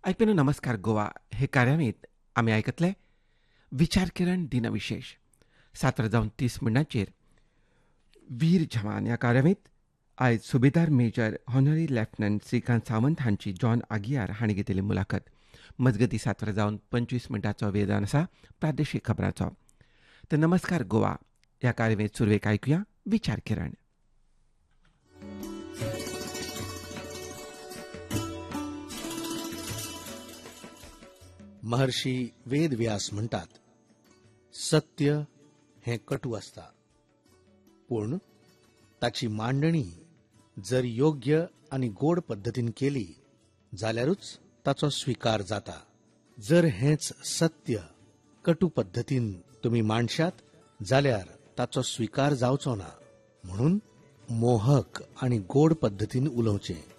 ऐकून नमस्कार गोवा हे कार्यावळींत आमी आयकतले विचार किरण दिनविशेष 7:30 वीर जवान ह्या कार्यावळींत आयज सुबेदार major honorary lieutenant Shrikant Sawant हांची जॉन आगियार हांणी घेतिल्ली मुलाखत. मजगती 7:25 वेदान आसा प्रादेशीक खबरांचो. तर नमस्कार गोवा ह्या कार्यावळींत सुरवेक आयकुया विचार किरण. महर्षी वेद व्यास म्हणटात, सत्य हें कटू आसता, पूण ताची मांडणी जर योग्य आनी गोड पद्दतीन केली जाल्यारूच ताचो स्विकार जाता. जर हेंच सत्य कटू पद्दतीन तुमी मांडशात जाल्यार ताचो स्विकार जावचो ना. म्हणून मोहक आनी गोड पद्दतीन उलोवचें.